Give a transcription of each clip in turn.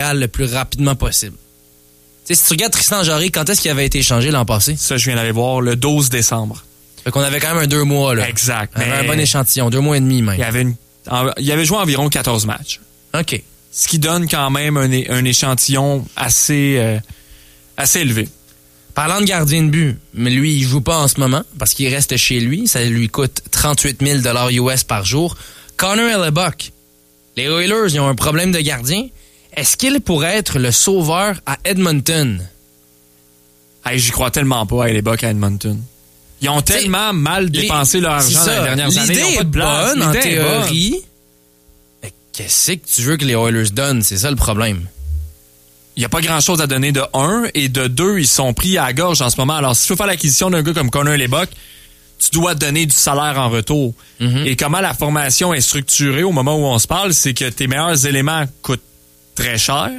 Montréal le plus rapidement possible. T'sais, si tu regardes Tristan Jarry, quand est-ce qu'il avait été échangé l'an passé? Ça, je viens d'aller voir, le 12 décembre. Fait qu'on avait quand même un 2 mois, là. Exact. On avait un bon échantillon, 2 mois et demi même. Il avait joué environ 14 matchs. OK. Ce qui donne quand même un échantillon assez élevé. Parlant de gardien de but, mais lui, il joue pas en ce moment parce qu'il reste chez lui. Ça lui coûte 38 000 US par jour. Connor Hellebuyck. Les Oilers, ils ont un problème de gardien. Est-ce qu'il pourrait être le sauveur à Edmonton? Hey, j'y crois tellement pas à Hellebuyck à Edmonton. Ils ont tellement mal dépensé leur argent dans les dernières années. L'idée est bonne, en théorie. Mais qu'est-ce que tu veux que les Oilers donnent? C'est ça le problème. Il n'y a pas grand-chose à donner de 1 et de 2, ils sont pris à la gorge en ce moment. Alors, si tu veux faire l'acquisition d'un gars comme Connor Hellebuyck, tu dois donner du salaire en retour. Mm-hmm. Et comment la formation est structurée au moment où on se parle, c'est que tes meilleurs éléments coûtent très cher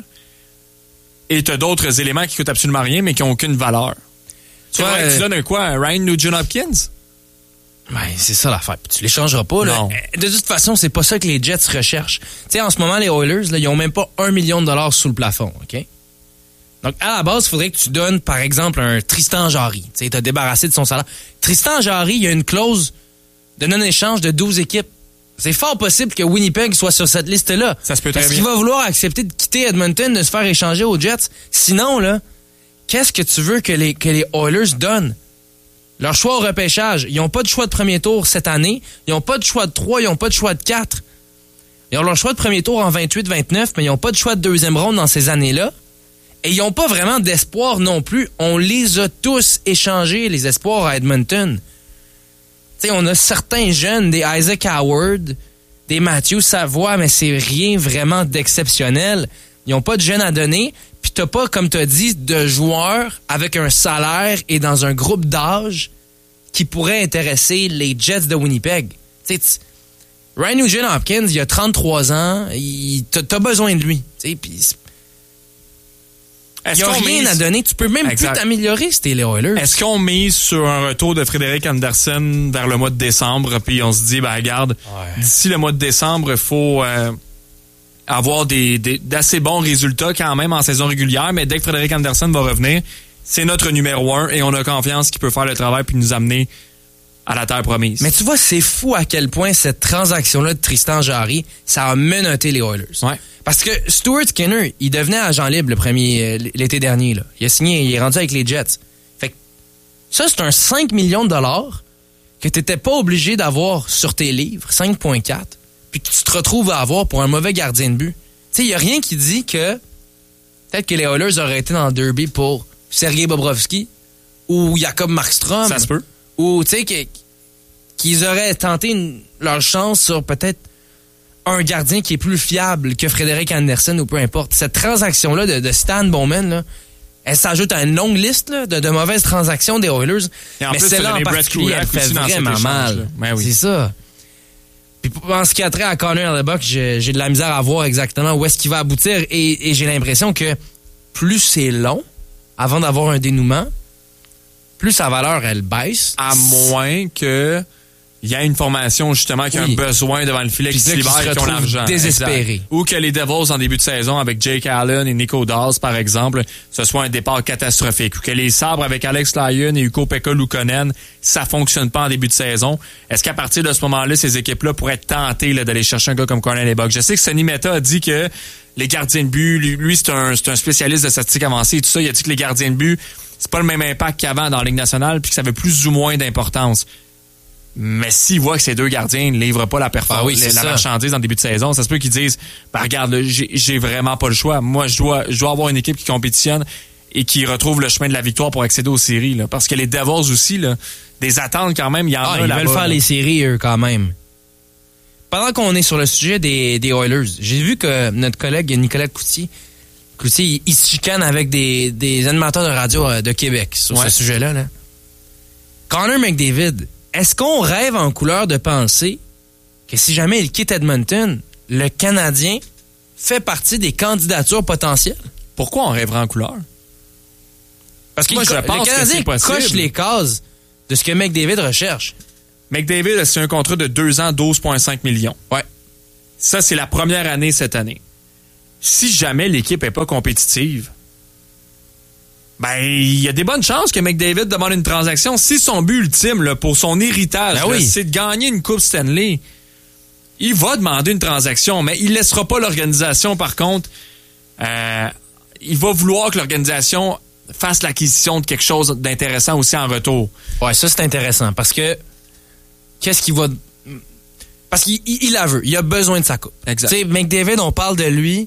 et tu as d'autres éléments qui coûtent absolument rien mais qui n'ont aucune valeur. Tu donnes quoi? Ryan Nugent-Hopkins? Ben, c'est ça l'affaire. Puis tu l'échangeras pas. Là. De toute façon, c'est pas ça que les Jets recherchent. Tu sais, en ce moment, les Oilers, là, ils ont même pas $1 million sous le plafond. OK? Donc, à la base, il faudrait que tu donnes, par exemple, un Tristan Jarry. Tu sais, t'as débarrassé de son salaire. Tristan Jarry, il y a une clause de non-échange de 12 équipes. C'est fort possible que Winnipeg soit sur cette liste-là. Ça se peut très bien. Parce qu'il va vouloir accepter de quitter Edmonton, de se faire échanger aux Jets. Sinon, là, qu'est-ce que tu veux que les Oilers donnent? Leur choix au repêchage, ils n'ont pas de choix de premier tour cette année. Ils n'ont pas de choix de 3, ils n'ont pas de choix de 4. Ils ont leur choix de premier tour en 28-29, mais ils n'ont pas de choix de deuxième ronde dans ces années-là. Et ils n'ont pas vraiment d'espoir non plus. On les a tous échangés, les espoirs à Edmonton. Tu sais, on a certains jeunes, des Isaac Howard, des Matthew Savoie, mais c'est rien vraiment d'exceptionnel. Ils n'ont pas de jeunes à donner. Puis t'as pas, comme t'as dit, de joueurs avec un salaire et dans un groupe d'âge qui pourrait intéresser les Jets de Winnipeg. Ryan Nugent-Hopkins, il a 33 ans, t'as besoin de lui. Puis il n'y a rien à donner. Tu peux même plus t'améliorer si t'es les Oilers. Est-ce qu'on mise sur un retour de Frederik Andersen vers le mois de décembre, puis on se dit, ben regarde, d'ici le mois de décembre, il faut avoir d'assez bons résultats quand même en saison régulière, mais dès que Frederik Andersen va revenir, c'est notre numéro 1 et on a confiance qu'il peut faire le travail puis nous amener à la terre promise. Mais tu vois, c'est fou à quel point cette transaction-là de Tristan Jarry, ça a menotté les Oilers. Ouais. Parce que Stuart Skinner, il devenait agent libre l'été dernier. Là. Il a signé, il est rendu avec les Jets. Fait que ça, c'est un 5 millions de dollars que tu n'étais pas obligé d'avoir sur tes livres, 5,4, puis que tu te retrouves à avoir pour un mauvais gardien de but. Tu sais, il n'y a rien qui dit que peut-être que les Oilers auraient été dans le derby pour Sergei Bobrovsky ou Jacob Markstrom. Ça se peut. Ou, tu sais, qu'ils auraient tenté leur chance sur peut-être un gardien qui est plus fiable que Frederik Andersen ou peu importe. Cette transaction-là de Stan Bowman, là, elle s'ajoute à une longue liste là, de mauvaises transactions des Oilers. Et en mais plus, celle-là en particulier, elle fait vraiment mal. Ben oui. C'est ça. Puis en ce qui a trait à Connor Hellebuyck, j'ai de la misère à voir exactement où est-ce qu'il va aboutir et j'ai l'impression que plus c'est long avant d'avoir un dénouement, plus sa valeur, elle baisse. À moins que il y a une formation justement qui a un besoin devant le filet qui se libère et qui ont l'argent. Désespéré. Exact. Ou que les Devils en début de saison avec Jake Allen et Nico Daws par exemple, ce soit un départ catastrophique. Ou que les Sabres avec Alex Lyon et Ukko-Pekka Luukkonen, ça fonctionne pas en début de saison. Est-ce qu'à partir de ce moment-là, ces équipes-là pourraient tenter là, d'aller chercher un gars comme Connor Hellebuyck? Je sais que Sonny Mehta a dit que les gardiens de but, lui c'est un spécialiste de statistiques avancées et tout ça. Il a dit que les gardiens de but, c'est pas le même impact qu'avant dans la Ligue nationale puis que ça avait plus ou moins d'importance. Mais s'ils voient que ces deux gardiens ne livrent pas la performance, la marchandise en début de saison, ça se peut qu'ils disent regarde, là, j'ai vraiment pas le choix. Moi, je dois avoir une équipe qui compétitionne et qui retrouve le chemin de la victoire pour accéder aux séries. Là. Parce que les Devils aussi, là, des attentes quand même, il y en a ils là-bas. Ils veulent faire les séries, eux, quand même. Pendant qu'on est sur le sujet des Oilers, j'ai vu que notre collègue Nicolas Coutier, il se chicane avec des animateurs de radio de Québec sur ce sujet-là. Là. Connor McDavid, est-ce qu'on rêve en couleur de penser que si jamais il quitte Edmonton, le Canadien fait partie des candidatures potentielles? Pourquoi on rêverait en couleur? Parce que moi, je pense le Canadien coche les cases de ce que McDavid recherche. McDavid a signé un contrat de 2 ans, 12,5 millions. Ouais. Ça, c'est la première année cette année. si jamais l'équipe est pas compétitive, ben, il y a des bonnes chances que McDavid demande une transaction. Si son but ultime, là, pour son héritage, Ben oui. c'est de gagner une Coupe Stanley, il va demander une transaction, mais il laissera pas l'organisation, par contre. Il va vouloir que l'organisation fasse l'acquisition de quelque chose d'intéressant aussi en retour. Ouais, ça, c'est intéressant, parce que qu'est-ce qu'il va... Parce qu'il la veut. Il a besoin de sa coupe. Exact. Tu sais, McDavid, on parle de lui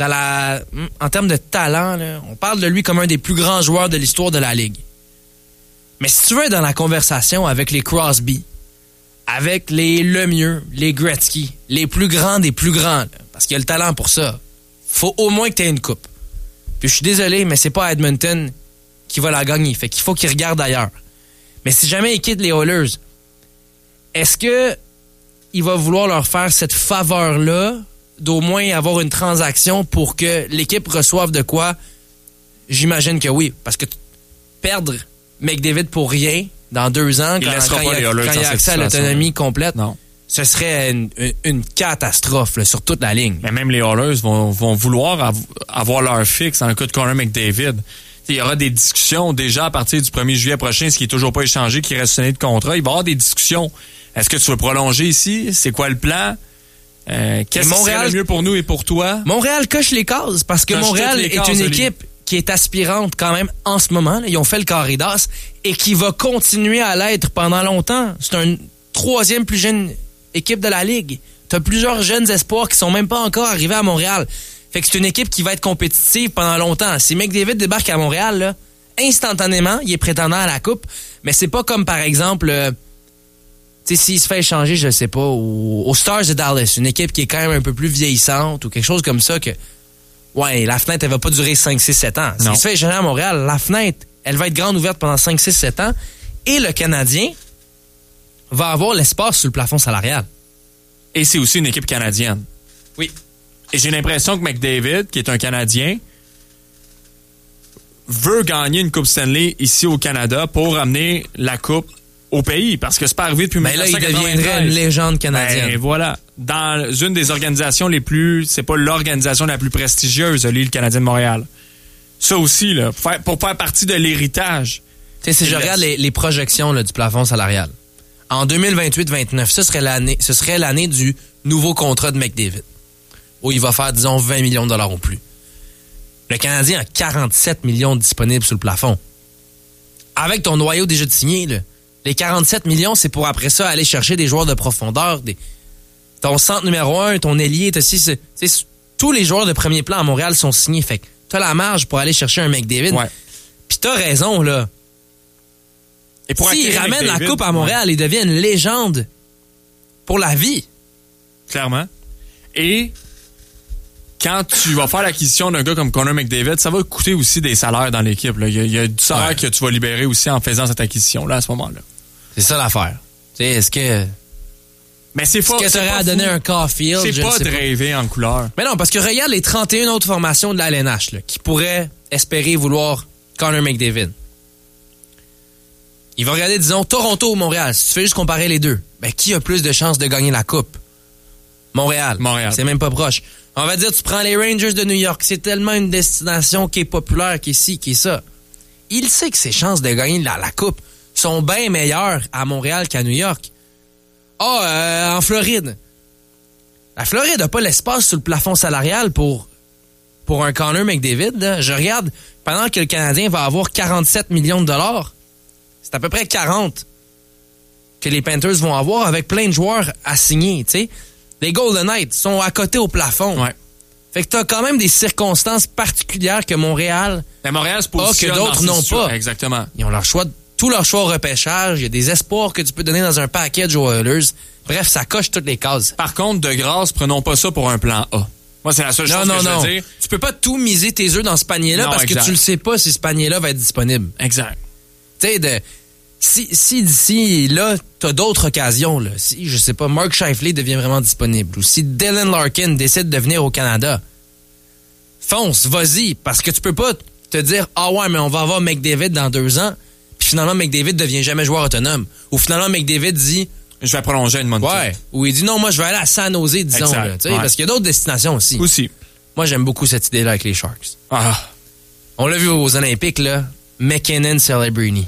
en termes de talent, là, on parle de lui comme un des plus grands joueurs de l'histoire de la Ligue. Mais si tu veux être dans la conversation avec les Crosby, avec les Lemieux, les Gretzky, les plus grands des plus grands, là, parce qu'il y a le talent pour ça, faut au moins que tu aies une coupe. Puis je suis désolé, mais c'est pas Edmonton qui va la gagner. Fait qu'il faut qu'il regarde ailleurs. Mais si jamais il quitte les Oilers, est-ce que il va vouloir leur faire cette faveur-là d'au moins avoir une transaction pour que l'équipe reçoive de quoi? J'imagine que oui. Parce que perdre McDavid pour rien dans 2 ans, quand il y a accès à l'autonomie complète, non. Ce serait une catastrophe là, sur toute la ligne. Mais même les Oilers vont vouloir avoir leur fixe en cas de Connor McDavid. Il y aura des discussions déjà à partir du 1er juillet prochain, ce qui n'est toujours pas échangé, qui reste sonné de contrat. Il va y avoir des discussions. Est-ce que tu veux prolonger ici? C'est quoi le plan? Qu'est-ce qui serait le mieux pour nous et pour toi? Montréal coche les cases parce que Montréal est une équipe qui est aspirante quand même en ce moment. Là. Ils ont fait le carré d'as et qui va continuer à l'être pendant longtemps. C'est une 3e plus jeune équipe de la Ligue. Tu as plusieurs jeunes espoirs qui sont même pas encore arrivés à Montréal. Fait que c'est une équipe qui va être compétitive pendant longtemps. Si McDavid débarque à Montréal, là, instantanément, il est prétendant à la Coupe. Mais c'est pas comme, par exemple, tu sais, s'il se fait échanger, je sais pas, aux Stars de Dallas, une équipe qui est quand même un peu plus vieillissante ou quelque chose comme ça que, ouais, la fenêtre, elle va pas durer 5, 6, 7 ans. S'il se fait échanger à Montréal, la fenêtre, elle va être grande ouverte pendant 5, 6, 7 ans et le Canadien va avoir l'espace sur le plafond salarial. Et c'est aussi une équipe canadienne. Oui. Et j'ai l'impression que McDavid, qui est un Canadien, veut gagner une Coupe Stanley ici au Canada pour amener la Coupe au pays. Parce que c'est pas arrivé depuis 1993. Là, il deviendrait une légende canadienne. Ben, voilà. Dans une des organisations les plus... C'est pas l'organisation la plus prestigieuse, le Canadien de Montréal. Ça aussi, là, pour faire partie de l'héritage. Tu sais, si je regarde les projections là, du plafond salarial, en 2028-29, ce serait l'année du nouveau contrat de McDavid, où il va faire, disons, 20 millions de dollars ou plus. Le Canadien a 47 millions disponibles sur le plafond. Avec ton noyau déjà de signé, là, les 47 millions, c'est pour après ça aller chercher des joueurs de profondeur, ton centre numéro 1, ton ailier, tous les joueurs de premier plan à Montréal sont signés. Fait que t'as la marge pour aller chercher un McDavid. Ouais. Puis t'as raison, là. Et s'il ramène la Coupe à Montréal, il devient une légende pour la vie. Clairement. Et quand tu vas faire l'acquisition d'un gars comme Connor McDavid, ça va coûter aussi des salaires dans l'équipe. Là. Il y a du salaire que tu vas libérer aussi en faisant cette acquisition-là à ce moment-là. C'est ça l'affaire. Tu sais, est-ce que... Mais c'est pas... Est-ce que tu aurais à donner un Caulfield? C'est pas de rêver en couleur. Mais non, parce que regarde les 31 autres formations de la LNH là, qui pourraient espérer vouloir Connor McDavid. Il va regarder, disons, Toronto ou Montréal. Si tu fais juste comparer les deux, ben qui a plus de chances de gagner la Coupe? Montréal. C'est même pas proche. On va dire, tu prends les Rangers de New York. C'est tellement une destination qui est populaire, qui est ci, qui est ça. Il sait que ses chances de gagner la Coupe sont bien meilleures à Montréal qu'à New York. En Floride. La Floride n'a pas l'espace sur le plafond salarial pour un Connor McDavid. Là. Je regarde, pendant que le Canadien va avoir 47 millions de dollars, c'est à peu près 40 que les Panthers vont avoir avec plein de joueurs à signer, tu sais. Les Golden Knights sont à côté au plafond. Ouais. Fait que t'as quand même des circonstances particulières que Montréal se positionne que d'autres n'ont pas. Exactement. Ils ont tout leur choix au repêchage. Il y a des espoirs que tu peux donner dans un package aux Oilers. Bref, ça coche toutes les cases. Par contre, de grâce, prenons pas ça pour un plan A. Moi, c'est la seule chose que je veux dire. Tu peux pas tout miser tes œufs dans ce panier-là parce que tu le sais pas si ce panier-là va être disponible. Exact. Tu sais, si d'ici là, t'as d'autres occasions, là, si, je sais pas, Mark Scheifele devient vraiment disponible, ou si Dylan Larkin décide de venir au Canada, fonce, vas-y, parce que tu peux pas te dire, mais on va avoir McDavid dans 2 ans, puis finalement McDavid devient jamais joueur autonome, ou finalement McDavid dit, je vais prolonger à Edmonton. Ouais, ou il dit non, moi je vais aller à San Jose, disons, là, parce qu'il y a d'autres destinations aussi. Aussi. Moi, j'aime beaucoup cette idée-là avec les Sharks. Ah. On l'a vu aux Olympiques, là. McKinnon, Celebrini.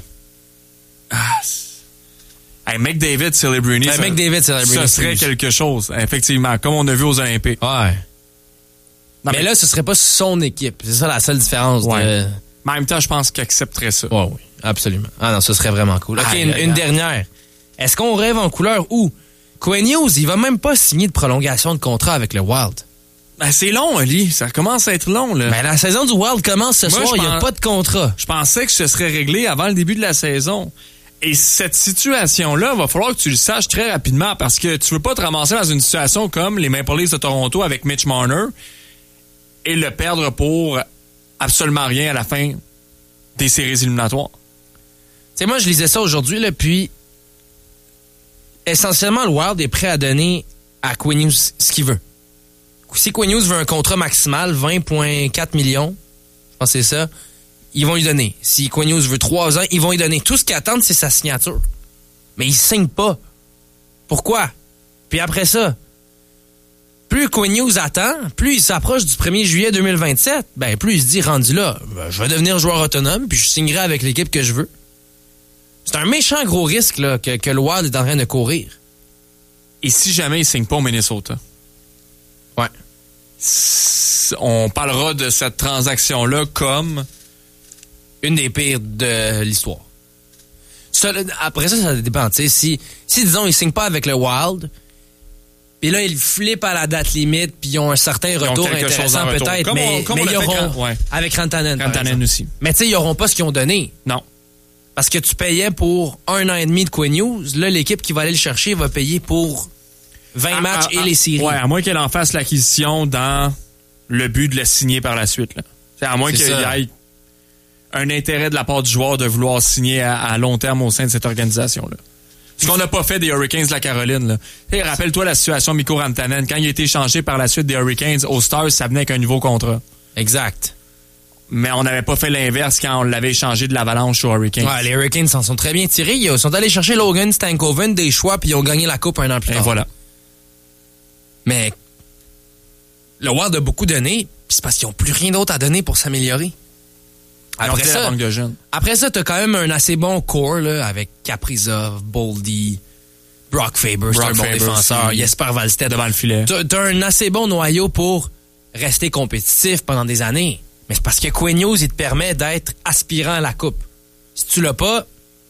Hey, McDavid, Celebrini. Ce serait quelque chose, effectivement, comme on a vu aux Olympiques. Ouais. Non, mais là, ce serait pas son équipe. C'est ça la seule différence. Ouais. Mais en même temps, je pense qu'il accepterait ça. Ouais, oui, absolument. Ah non, ce serait vraiment cool. OK, une dernière. Est-ce qu'on rêve en couleur ou Quinn Hughes, il va même pas signer de prolongation de contrat avec le Wild? Ben, c'est long, Ali. Ça commence à être long, là. Ben, la saison du Wild commence ce soir. Il n'y a pas de contrat. Je pensais que ce serait réglé avant le début de la saison. Et cette situation-là, va falloir que tu le saches très rapidement parce que tu veux pas te ramasser dans une situation comme les Maple Leafs de Toronto avec Mitch Marner et le perdre pour absolument rien à la fin des séries éliminatoires. Tu sais, moi, je lisais ça aujourd'hui, là, puis essentiellement, le Wild est prêt à donner à Quinn Hughes ce qu'il veut. Si Quinn Hughes veut un contrat maximal, 20,4 millions, je pense que c'est ça, ils vont lui donner. Si Quinn Hughes veut 3 ans, ils vont lui donner. Tout ce qu'ils attendent, c'est sa signature. Mais il signe pas. Pourquoi? Puis après ça, plus Quinn Hughes attend, plus il s'approche du 1er juillet 2027, ben plus il se dit, rendu là, ben, je vais devenir joueur autonome, puis je signerai avec l'équipe que je veux. C'est un méchant gros risque là, que le Wild est en train de courir. Et si jamais il signe pas au Minnesota? Ouais. On parlera de cette transaction-là comme une des pires de l'histoire. Après ça dépend. Si disons, ils signent pas avec le Wild, puis là, ils flippent à la date limite, puis ils ont un certain retour intéressant peut-être, mais ils auront avec Rantanen. Rantanen aussi. Mais tu sais, ils auront pas ce qu'ils ont donné. Non. Parce que tu payais pour 1 an et demi de Quinn Hughes. Là, l'équipe qui va aller le chercher va payer pour 20 matchs et les séries. Ouais, à moins qu'elle en fasse l'acquisition dans le but de le signer par la suite. Là. À moins qu'il y ait un intérêt de la part du joueur de vouloir signer à long terme au sein de cette organisation-là. Ce qu'on n'a pas fait des Hurricanes de la Caroline. Là. Hey, rappelle-toi la situation Mikko Rantanen. Quand il a été échangé par la suite des Hurricanes aux Stars, ça venait avec un nouveau contrat. Exact. Mais on n'avait pas fait l'inverse quand on l'avait échangé de l'Avalanche aux Hurricanes. Ouais, les Hurricanes s'en sont très bien tirés. Ils sont allés chercher Logan Stankoven, des choix, puis ils ont gagné la Coupe un an plus tard. Et voilà. Mais le Wild a beaucoup donné, puis c'est parce qu'ils n'ont plus rien d'autre à donner pour s'améliorer. Après ça, t'as quand même un assez bon core là, avec Kaprizov, Boldy, Brock Faber, c'est un bon défenseur, Jesper Wallstedt devant le filet. T'as un assez bon noyau pour rester compétitif pendant des années. Mais c'est parce que Quinn Hughes, il te permet d'être aspirant à la coupe. Si tu l'as pas,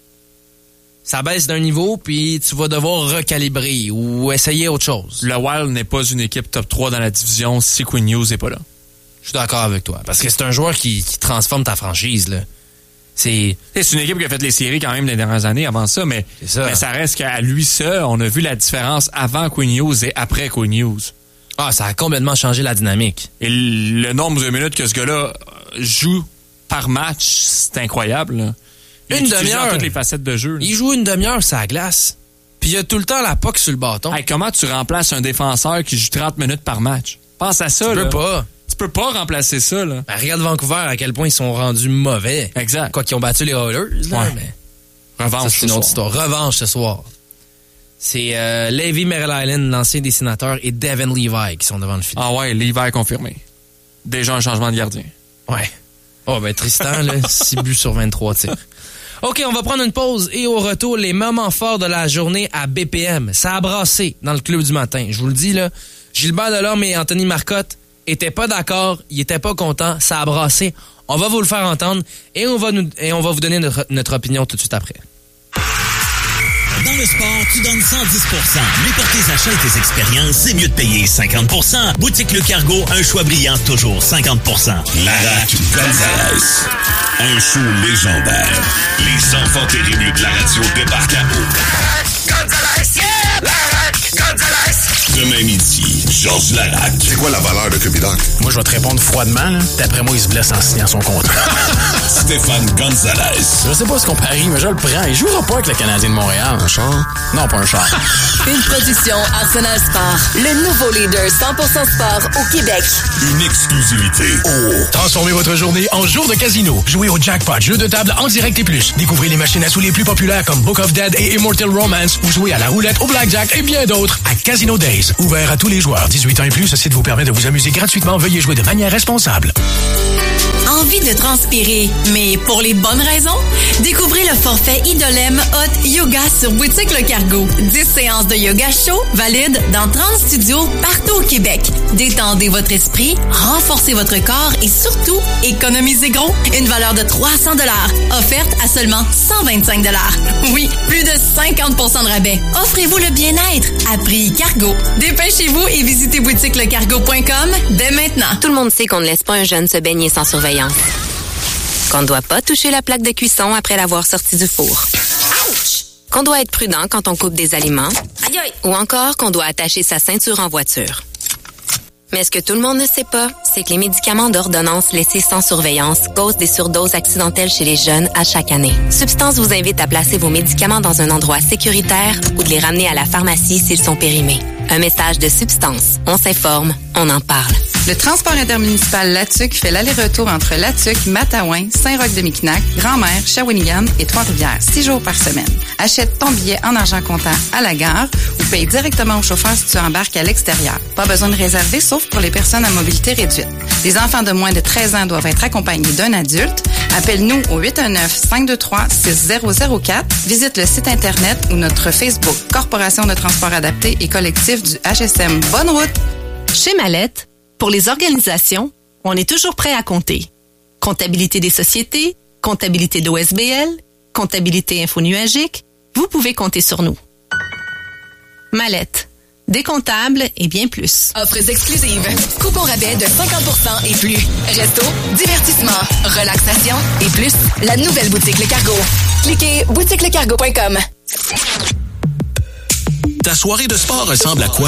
ça baisse d'un niveau, puis tu vas devoir recalibrer ou essayer autre chose. Le Wild n'est pas une équipe top 3 dans la division si Quinn Hughes n'est pas là. Je suis d'accord avec toi. Parce que c'est un joueur qui transforme ta franchise, là. C'est une équipe qui a fait les séries quand même les dernières années avant ça, mais ça reste qu'à lui seul, on a vu la différence avant Quinn Hughes et après Quinn Hughes. Ah, ça a complètement changé la dynamique. Et le nombre de minutes que ce gars-là joue par match, c'est incroyable. Là. Une demi-heure. Toutes les facettes de jeu. Là. Il joue une demi-heure sur la glace. Puis il a tout le temps la puck sur le bâton. Hey, comment tu remplaces un défenseur qui joue 30 minutes par match? Pense à ça. Tu peux pas remplacer ça. Là. Ben, regarde Vancouver, à quel point ils sont rendus mauvais. Exact. Quoi qu'ils ont battu les Oilers. Là, mais revanche, ça, c'est une autre histoire. Revanche ce soir. C'est Levi Merrill-Island, l'ancien des Sénateurs, et Devin Levi qui sont devant le filet. Ah ouais, Levi confirmé. Déjà un changement de gardien. Ouais. Oh, ben Tristan, là, 6 buts sur 23 tirs. OK, on va prendre une pause et au retour, les moments forts de la journée à BPM. Ça a brassé dans le club du matin. Je vous le dis, là, Gilbert Delorme et Anthony Marcotte étaient pas d'accord, ils étaient pas contents, ça a brassé. On va vous le faire entendre et on va vous donner notre opinion tout de suite après. Dans le sport, tu donnes 110%. Mais pour tes achats et tes expériences, c'est mieux de payer 50%. Boutique Le Cargo, un choix brillant, toujours 50%. Larac Gonzalez. Un show légendaire. Les enfants terribles de la radio débarquent à eau. Gonzalez, yeah! Larac Gonzalez. Demain midi, Georges Larac. C'est quoi la valeur de Cupidoc? Moi, je vais te répondre froidement. Là. D'après moi, il se blesse en signant son contrat. Stéphane Gonzalez. Je sais pas ce qu'on parie, mais je le prends. Il jouera pas avec le Canadien de Montréal. Un char? Non, pas un char. Une production Arsenal Sport. Le nouveau leader 100% sport au Québec. Une exclusivité. Transformez votre journée en jour de casino. Jouez au Jackpot, jeu de table en direct et plus. Découvrez les machines à sous les plus populaires comme Book of Dead et Immortal Romance ou jouez à la roulette, au blackjack et bien d'autres à Casino Days. Ouvert à tous les joueurs. 18 ans et plus, ce site vous permet de vous amuser gratuitement. Veuillez jouer de manière responsable. Envie de transpirer, mais pour les bonnes raisons? Découvrez le forfait Idolem Hot Yoga sur Boutique Le Cargo. 10 séances de yoga chaud valides dans 30 studios partout au Québec. Détendez votre esprit, renforcez votre corps et surtout, économisez gros. Une valeur de 300 $, offerte à seulement 125 $. Oui, plus de 50% de rabais. Offrez-vous le bien-être à prix Cargo. Dépêchez-vous et visitez boutiquelecargo.com dès maintenant. Tout le monde sait qu'on ne laisse pas un jeune se baigner sans surveillance. Qu'on ne doit pas toucher la plaque de cuisson après l'avoir sorti du four. Ouch! Qu'on doit être prudent quand on coupe des aliments. Aïe aïe! Ou encore qu'on doit attacher sa ceinture en voiture. Mais ce que tout le monde ne sait pas, c'est que les médicaments d'ordonnance laissés sans surveillance causent des surdoses accidentelles chez les jeunes à chaque année. Substance vous invite à placer vos médicaments dans un endroit sécuritaire ou de les ramener à la pharmacie s'ils sont périmés. Un message de Substance. On s'informe, on en parle. Le transport intermunicipal Latuc fait l'aller-retour entre Latuc, Matawin, Saint-Roch-de-Miquinac, Grand-Mère, Shawinigan et Trois-Rivières, 6 jours par semaine. Achète ton billet en argent comptant à la gare ou paye directement au chauffeur si tu embarques à l'extérieur. Pas besoin de réserver, sauf pour les personnes à mobilité réduite. Les enfants de moins de 13 ans doivent être accompagnés d'un adulte. Appelle-nous au 819-523-6004. Visite le site Internet ou notre Facebook, Corporation de transport adapté et collectif du HSM. Bonne route! Chez Mallette, pour les organisations, on est toujours prêt à compter. Comptabilité des sociétés, comptabilité d'OSBL, comptabilité infonuagique, vous pouvez compter sur nous. Mallette, des comptables et bien plus. Offres exclusives. Coupons rabais de 50% et plus. Resto, divertissement, relaxation et plus. La nouvelle boutique Le Cargo. Cliquez boutiquelecargo.com. Ta soirée de sport ressemble à quoi?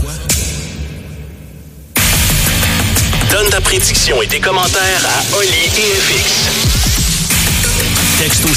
Donne ta prédiction et tes commentaires à Oli et FX. Texto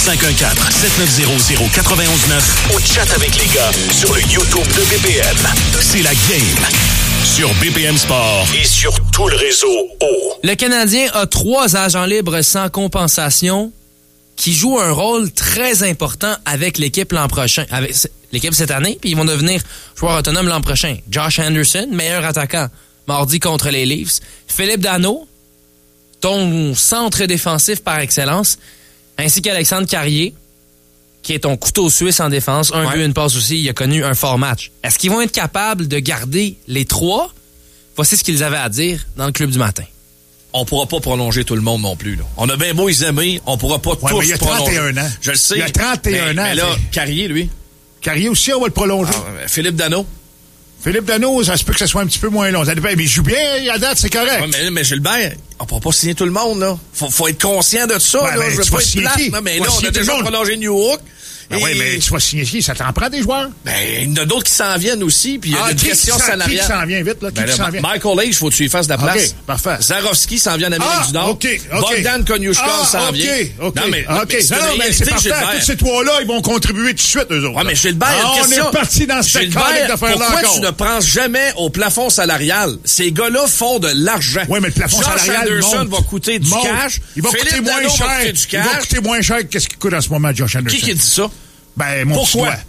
514-7900-919 Ou chat avec les gars sur le YouTube de BPM. C'est la game sur BPM Sport Et sur tout le réseau O. Le Canadien a 3 agents libres sans compensation qui jouent un rôle très important avec l'équipe l'an prochain, avec l'équipe cette année, puis ils vont devenir joueurs autonomes l'an prochain. Josh Anderson, meilleur attaquant, mardi contre les Leafs. Philippe Danault, ton centre défensif par excellence, ainsi qu'Alexandre Carrier, qui est ton couteau suisse en défense. Un but, une passe aussi. Il a connu un fort match. Est-ce qu'ils vont être capables de garder les 3? Voici ce qu'ils avaient à dire dans le Club du matin. On pourra pas prolonger tout le monde non plus. Là. On a bien beau les aimer, on pourra pas tous prolonger. Il y a 31 ans. Je le sais. Il y a 31 ans. Mais là, Carrier, lui. Carrier aussi, on va le prolonger. Philippe Danault. Philippe Danault, ça se peut que ça soit un petit peu moins long. Ça dépend, mais il joue bien à date, c'est correct. Ouais, mais Gilbert, on pourra pas signer tout le monde, là. Faut être conscient de ça, ouais, là. Je veux pas être plate, qui? Non, mais là, on a déjà prolongé New York. Ben oui, mais tu vas signer qui? Ça t'en prend des joueurs? Ben, il y en a d'autres qui s'en viennent aussi, puis il y a une question salariale. Qui s'en vient vite, là? Qui s'en vient? Michael H, faut que tu lui fasses de la place. OK, parfait. Zarovski s'en vient en Amérique du Nord. OK. Bogdan Konyushkov s'en vient. OK. Non, mais c'est parfait. Tous ces trois-là, ils vont contribuer tout de suite, eux autres. Ouais, mais Gilbert, on est parti dans cette carte d'affaires-là encore. Pourquoi tu ne penses jamais au plafond salarial? Ces gars-là font de l'argent. Oui, mais le plafond salarial Anderson va coûter du cash. Il va coûter moins cher. Il va coûter moins cher que ce qu'il coûte en ce moment, Josh Anderson. Qui dit ça? Ben, mon petit doigt.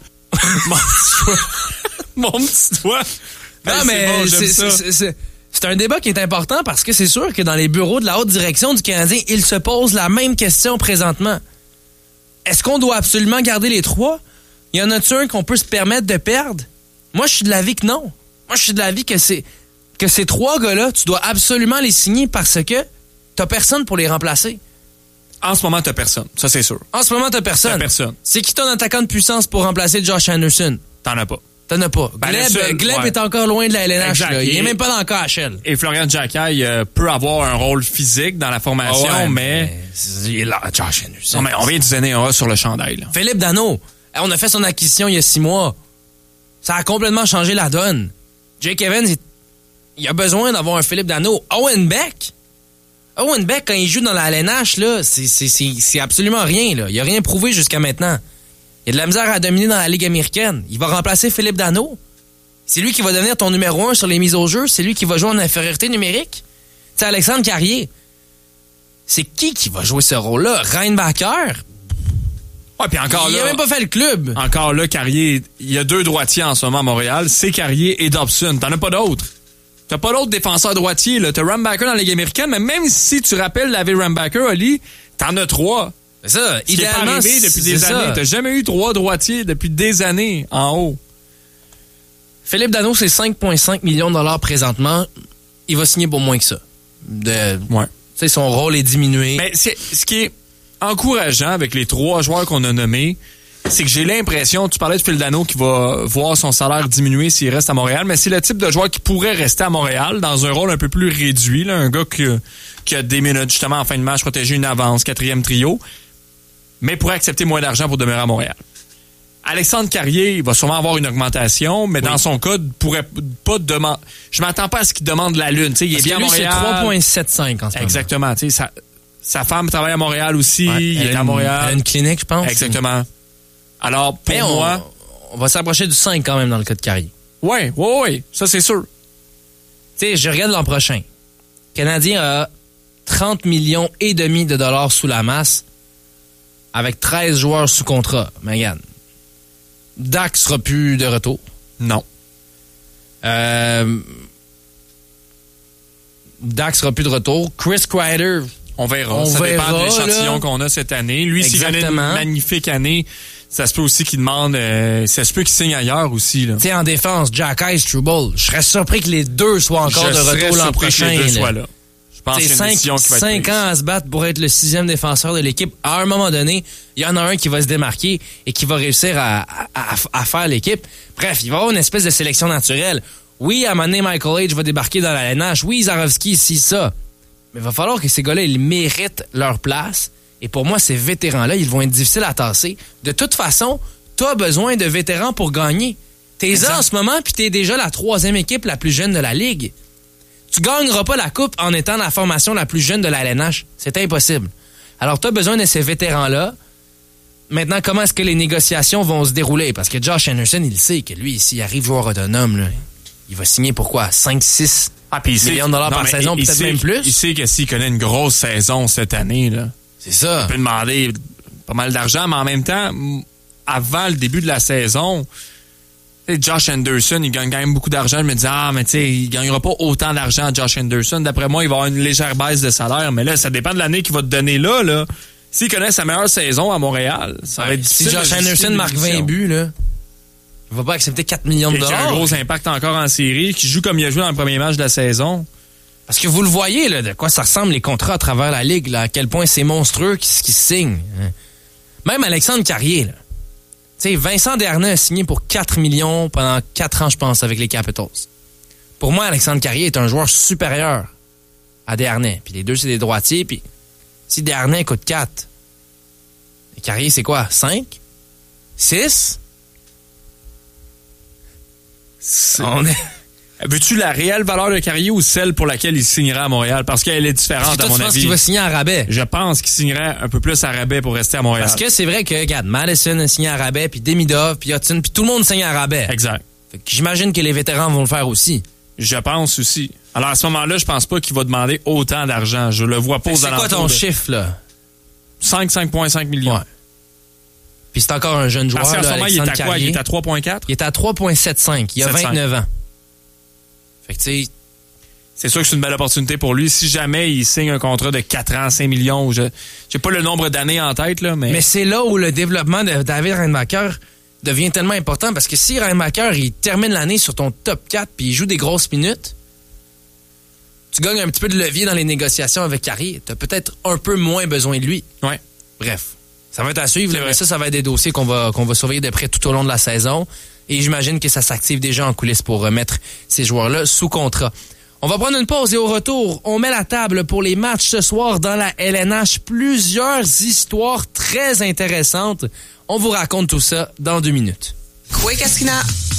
Mon petit doigt. Non, mais c'est un débat qui est important parce que c'est sûr que dans les bureaux de la haute direction du Canadien, ils se posent la même question présentement. Est-ce qu'on doit absolument garder les 3? Y en a-tu un qu'on peut se permettre de perdre? Moi, je suis de l'avis que non. Moi, je suis de l'avis que ces 3 gars-là, tu dois absolument les signer parce que t'as personne pour les remplacer. En ce moment, t'as personne. Ça, c'est sûr. En ce moment, t'as personne. T'as personne. C'est qui ton attaquant de puissance pour remplacer Josh Anderson? T'en as pas. T'en as pas. Gleb est encore loin de la LNH. Là. Il est même pas dans le KHL. Et Florian Jacquet peut avoir un rôle physique dans la formation, mais... Il est là, Josh Anderson. Non, mais on vient de donner un A sur le chandail. Là. Philippe Danault. On a fait son acquisition il y a 6 mois. Ça a complètement changé la donne. Jake Evans, il a besoin d'avoir un Philippe Danault. Owen Beck Owen Beck, quand il joue dans la LNH, là, c'est absolument rien. Là. Il a rien prouvé jusqu'à maintenant. Il a de la misère à dominer dans la Ligue américaine. Il va remplacer Philippe Danault. C'est lui qui va devenir ton numéro 1 sur les mises au jeu. C'est lui qui va jouer en infériorité numérique. C'est Alexandre Carrier. C'est qui va jouer ce rôle-là? Reinbacher? Ouais, puis encore il là, a même pas fait le club. Encore là, Carrier, il y a 2 droitiers en ce moment à Montréal. C'est Carrier et Dobson. T'en as pas d'autres. T'as pas d'autres défenseurs droitiers, là. T'as Reinbacher dans la Ligue américaine, mais même si tu rappelles David Reinbacher, Oli, t'en as 3. C'est ça. Ce idéalement, qui est pas arrivé depuis des années. T'as jamais eu 3 droitiers depuis des années en haut. Philippe Danault, c'est 5,5 millions de dollars présentement. Il va signer pour moins que ça. Ouais. Tu sais, son rôle est diminué. Mais ce qui est encourageant avec les 3 joueurs qu'on a nommés, c'est que j'ai l'impression, tu parlais de Phil Danault qui va voir son salaire diminuer s'il reste à Montréal, mais c'est le type de joueur qui pourrait rester à Montréal dans un rôle un peu plus réduit, là, un gars qui a des minutes justement en fin de match, protéger une avance, 4e trio, mais pourrait accepter moins d'argent pour demeurer à Montréal. Alexandre Carrier, il va sûrement avoir une augmentation, mais dans son cas, pourrait pas demander. Je m'attends pas à ce qu'il demande la lune. T'sais, il est bien à Montréal. C'est 3,75 en ce moment. Exactement. Sa femme travaille à Montréal aussi. Ouais, il est à Montréal. Elle a une clinique, je pense. Exactement. Alors, pour moi... On va s'approcher du 5 quand même dans le cas de Carrier. Oui. Ça, c'est sûr. Tu sais, je regarde l'an prochain. Le Canadien a 30 millions et demi de dollars sous la masse avec 13 joueurs sous contrat. Mais regarde, Dak sera plus de retour. Non. Dak sera plus de retour. Chris Kreider... On verra. Ça dépend de l'échantillon qu'on a cette année. Lui, s'il connaît une magnifique année, ça se peut aussi qu'il demande... ça se peut qu'il signe ailleurs aussi. Tu sais, en défense, Jack Eiss, Struble, je serais surpris que les deux soient encore de retour l'an prochain. Que les deux soient là. Je pense qu'il y a une décision qui va être prise. 5 ans à se battre pour être le 6e défenseur de l'équipe. À un moment donné, il y en a un qui va se démarquer et qui va réussir à faire l'équipe. Bref, il va y avoir une espèce de sélection naturelle. Oui, à un moment donné, Michael H va débarquer dans la LNH. Oui, Zarovski, ça. Mais il va falloir que ces gars-là, ils méritent leur place. Et pour moi, ces vétérans-là, ils vont être difficiles à tasser. De toute façon, tu as besoin de vétérans pour gagner. T'es là en ce moment, puis t'es déjà la 3e équipe la plus jeune de la Ligue. Tu gagneras pas la coupe en étant la formation la plus jeune de la LNH. C'est impossible. Alors, tu as besoin de ces vétérans-là. Maintenant, comment est-ce que les négociations vont se dérouler? Parce que Josh Anderson, il sait que lui, s'il arrive joueur autonome, là, il va signer pour quoi? 5-6 millions de dollars par saison, peut-être même plus? Il sait que s'il connaît une grosse saison cette année, là, c'est ça. Il peut demander pas mal d'argent, mais en même temps, avant le début de la saison, Josh Anderson, il gagne quand même beaucoup d'argent. Je me dis, mais tu sais, il gagnera pas autant d'argent, Josh Anderson. D'après moi, il va avoir une légère baisse de salaire. Mais là, ça dépend de l'année qu'il va te donner là. S'il connaît sa meilleure saison à Montréal, ça va être difficile. Si Josh Anderson marque 20 buts, là, il va pas accepter 4 millions de dollars. Il a un gros impact encore en série, qui joue comme il a joué dans le premier match de la saison. Parce que vous le voyez, là, de quoi ça ressemble les contrats à travers la Ligue, là, à quel point c'est monstrueux qui se signe. Même Alexandre Carrier, là. Tu sais, Vincent Desharnais a signé pour 4 millions pendant 4 ans, je pense, avec les Capitals. Pour moi, Alexandre Carrier est un joueur supérieur à Desharnais. Puis les deux, c'est des droitiers. Puis si Desharnais coûte 4, Carrier, c'est quoi? 5? 6? Veux-tu la réelle valeur de Carrier ou celle pour laquelle il signera à Montréal? Parce qu'elle est différente, à mon avis. Tu penses qu'il va signer à rabais? Je pense qu'il signerait un peu plus à rabais pour rester à Montréal. Parce que c'est vrai que, regarde, Madison a signé à rabais, puis Demidov, puis Hudson, puis tout le monde signe à rabais. Exact. Fait que j'imagine que les vétérans vont le faire aussi. Je pense aussi. Alors, à ce moment-là, je pense pas qu'il va demander autant d'argent. Je le vois pas aux alentours. C'est quoi ton chiffre, là? 5,5 millions. Ouais. Puis c'est encore un jeune joueur. Parce qu'en ce moment, il est à quoi? Carrier. Il est à 3,4? Il est à 3,75. Il a 29 ans. Fait que tu sais, c'est sûr que c'est une belle opportunité pour lui. Si jamais il signe un contrat de 4 ans, 5 millions, j'ai pas le nombre d'années en tête, là, mais... Mais c'est là où le développement de David Reinbacher devient tellement important, parce que si Reinbacher, il termine l'année sur ton top 4 puis il joue des grosses minutes, tu gagnes un petit peu de levier dans les négociations avec Carrier. T'as peut-être un peu moins besoin de lui. Ouais. Bref, ça va être à suivre. Ça va être des dossiers qu'on va surveiller de près tout au long de la saison. Et j'imagine que ça s'active déjà en coulisses pour remettre ces joueurs-là sous contrat. On va prendre une pause et au retour, on met la table pour les matchs ce soir dans la LNH. Plusieurs histoires très intéressantes. On vous raconte tout ça dans 2 minutes. Quick Esquina.